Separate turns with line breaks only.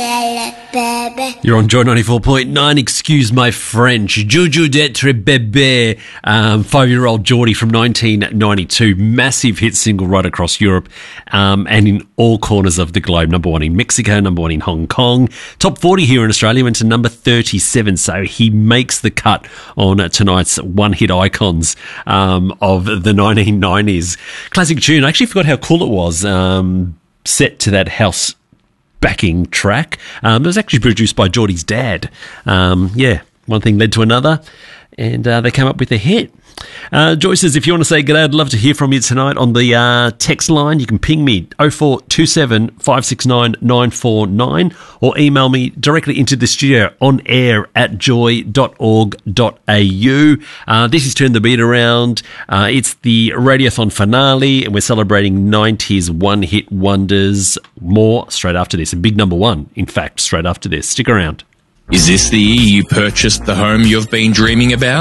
You're on Joy 94.9. Excuse my French. Juju d'etre bébé. 5-year-old Geordie from 1992. Massive hit single right across Europe and in all corners of the globe. Number one in Mexico, number one in Hong Kong. Top 40 here in Australia, went to number 37. So he makes the cut on tonight's one-hit icons of the 1990s. Classic tune. I actually forgot how cool it was. Set to that house backing track. It was actually produced by Geordie's dad. One thing led to another, and they came up with a hit. Joy says, if you want to say g'day, I'd love to hear from you tonight on the text line. You can ping me 0427 569 949 or email me directly into the studio on air at joy.org.au. This is Turn the Beat Around. It's the Radiothon finale, and we're celebrating 90s one-hit wonders. More straight after this. A big number one, in fact, straight after this. Stick around.
Is this the year you purchased the home you've been dreaming about?